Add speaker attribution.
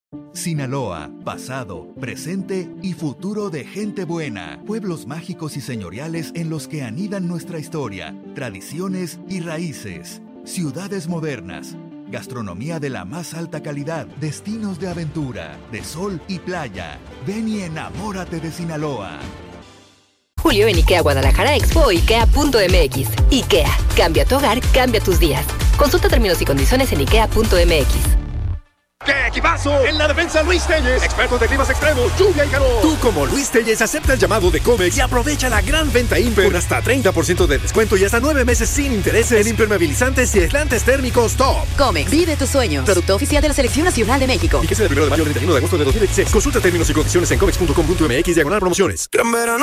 Speaker 1: Sinaloa, pasado, presente y futuro de gente buena. Pueblos mágicos y señoriales en los que anidan nuestra historia, tradiciones y raíces. Ciudades modernas. Gastronomía de la más alta calidad. Destinos de aventura, de sol y playa. Ven y enamórate de Sinaloa.
Speaker 2: Julio en IKEA Guadalajara Expo o IKEA.mx. IKEA. Cambia tu hogar, cambia tus días. Consulta términos y condiciones en IKEA.mx.
Speaker 3: ¡Qué equipazo! En la defensa Luis Telles, expertos de climas extremos, lluvia y calor. Tú como Luis Telles acepta el llamado de Comex y aprovecha la gran venta Imper con hasta 30% de descuento y hasta 9 meses sin intereses en impermeabilizantes y aislantes térmicos top.
Speaker 4: Comex, vive tus sueños. Producto oficial de la Selección Nacional de México.
Speaker 3: Fíjese del 1 de mayo al 31 de agosto de 2016. Consulta términos y condiciones en comex.com.mx/promociones.